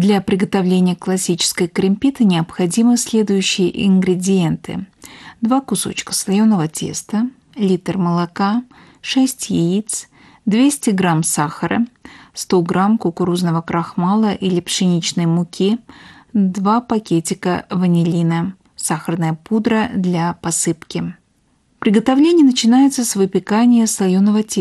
Для приготовления классической крем-питы необходимы следующие ингредиенты: 2 кусочка слоеного теста, литр молока, 6 яиц, 200 грамм сахара, 100 грамм кукурузного крахмала или пшеничной муки, 2 пакетика ванилина, сахарная пудра для посыпки. Приготовление начинается с выпекания слоеного теста.